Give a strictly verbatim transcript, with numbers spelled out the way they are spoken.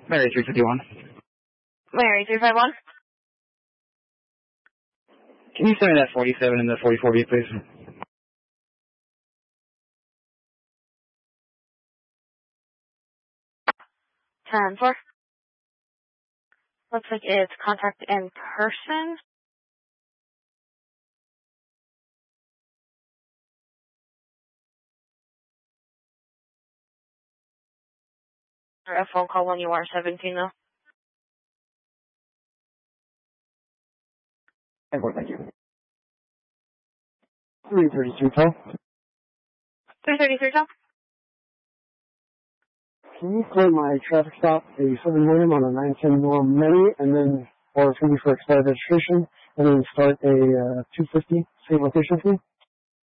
Mary three fifty-one. Mary three five one. Can you send me that forty-seven and the forty-four B, please? ten four. Looks like it's contact in person. Or a phone call when you are seventeen, though. Thank you. three thirty-three, Tom. three thirty-three, Tom. Can you clear my traffic stop, a Southern William on a nine ten Norm Medi, and then, or it's going to be for expired registration, and then start a uh, two fifty, same location, please?